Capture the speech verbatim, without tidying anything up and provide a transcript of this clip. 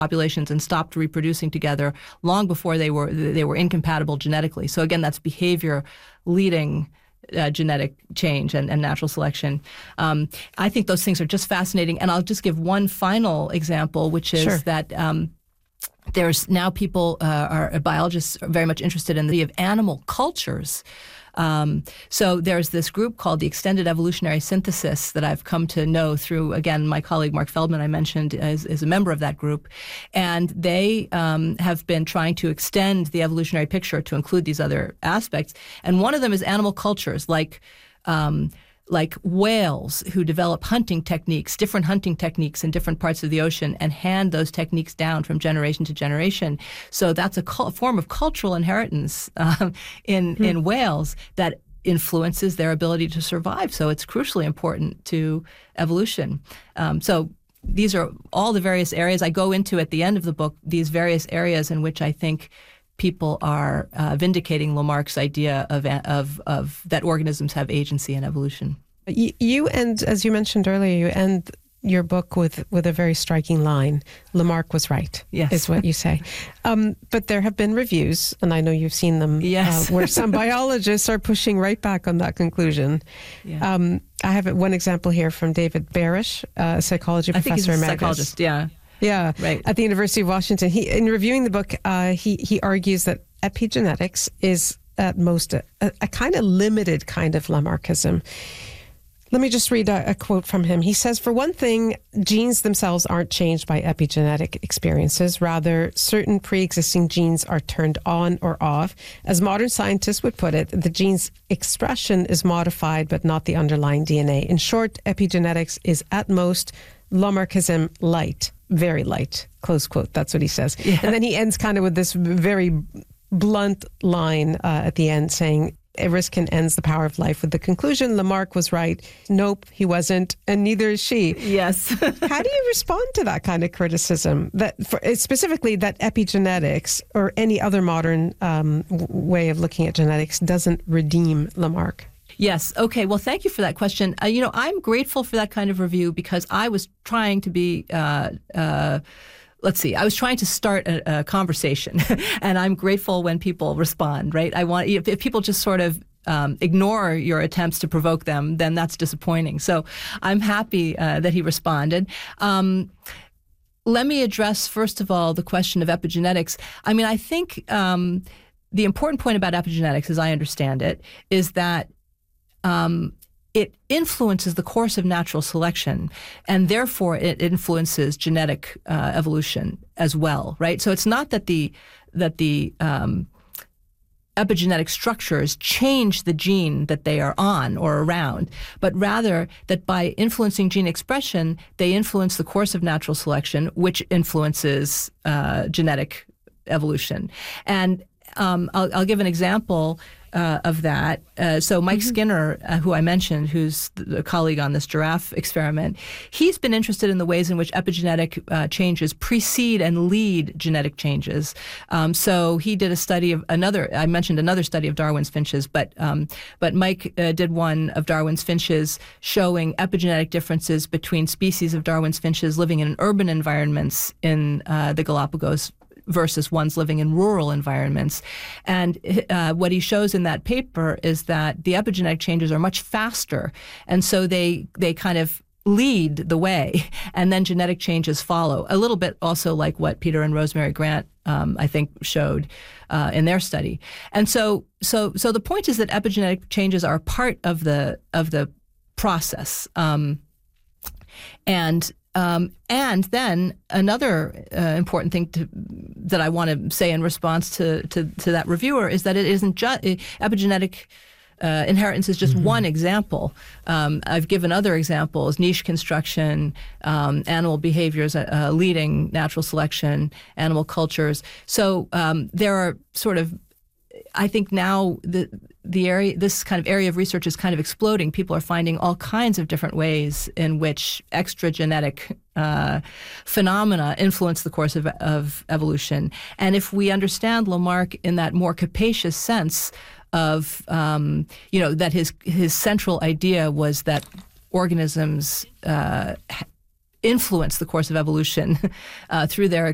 populations and stopped reproducing together long before they were they were incompatible genetically. So again, that's behavior leading uh, genetic change and, and natural selection. Um, I think those things are just fascinating. And I'll just give one final example, which is Sure. that um, there's now people, uh, are biologists are very much interested in the idea of animal cultures. Um, so there's this group called the Extended Evolutionary Synthesis that I've come to know through, again, my colleague Mark Feldman, I mentioned, is, is a member of that group. And they um, have been trying to extend the evolutionary picture to include these other aspects. And one of them is animal cultures, like um, like whales who develop hunting techniques, different hunting techniques in different parts of the ocean, and hand those techniques down from generation to generation. So that's a, cu- a form of cultural inheritance um, in mm. in whales that influences their ability to survive. So it's crucially important to evolution. Um, so these are all the various areas I go into at the end of the book, these various areas in which I think people are uh, vindicating Lamarck's idea of, of of that organisms have agency in evolution. You, you end, as you mentioned earlier, you end your book with, with a very striking line. Lamarck was right, yes. is what you say. Um, but there have been reviews, and I know you've seen them, yes. uh, where some biologists are pushing right back on that conclusion. Yeah. Um, I have one example here from David Barish, uh, a psychology I professor think he's a emeritus. psychologist, yeah. Yeah, right. At the University of Washington. He, in reviewing the book, uh, he, he argues that epigenetics is at most a, a, a kind of limited kind of Lamarckism. Let me just read a, a quote from him. He says, for one thing, genes themselves aren't changed by epigenetic experiences. Rather, certain pre-existing genes are turned on or off. As modern scientists would put it, the gene's expression is modified, but not the underlying D N A. In short, epigenetics is at most Lamarckism light, very light, close quote. That's what he says. Yeah. And then he ends kind of with this very blunt line uh, at the end saying, Eriskin ends the power of life with the conclusion, Lamarck was right. Nope, he wasn't, and neither is she. Yes. How do you respond to that kind of criticism? That for, specifically that epigenetics or any other modern um, w- way of looking at genetics doesn't redeem Lamarck? Yes. Okay. Well, thank you for that question. Uh, you know, I'm grateful for that kind of review because I was trying to be, uh, uh, let's see, I was trying to start a, a conversation, and I'm grateful when people respond, right? I want, if, if people just sort of um, ignore your attempts to provoke them, then that's disappointing. So I'm happy uh, that he responded. Um, let me address, first of all, the question of epigenetics. I mean, I think um, the important point about epigenetics, as I understand it, is that Um, it influences the course of natural selection, and therefore it influences genetic uh, evolution as well, right? So it's not that the that the um, epigenetic structures change the gene that they are on or around, but rather that by influencing gene expression, they influence the course of natural selection, which influences uh, genetic evolution. And um, I'll, I'll give an example Uh, of that. Uh, so Mike mm-hmm. Skinner, uh, who I mentioned, who's a colleague on this giraffe experiment, he's been interested in the ways in which epigenetic uh, changes precede and lead genetic changes. Um, so he did a study of another, I mentioned another study of Darwin's finches, but um, but Mike uh, did one of Darwin's finches showing epigenetic differences between species of Darwin's finches living in urban environments in uh, the Galapagos versus ones living in rural environments. And uh, what he shows in that paper is that the epigenetic changes are much faster. And so they they kind of lead the way, and then genetic changes follow. A little bit also like what Peter and Rosemary Grant, um, I think, showed uh, in their study. And so so so the point is that epigenetic changes are part of the of the process. Um, and Um, and then another uh, important thing to, that I want to say in response to, to, to that reviewer is that it isn't just epigenetic uh, inheritance is just mm-hmm. one example. Um, I've given other examples: niche construction, um, animal behaviors uh, leading natural selection, animal cultures. So um, there are sort of, I think now the the area, this kind of area of research is kind of exploding. People are finding all kinds of different ways in which extra genetic uh, phenomena influence the course of, of evolution. And if we understand Lamarck in that more capacious sense of, um, you know, that his his central idea was that organisms uh, influence the course of evolution uh, through their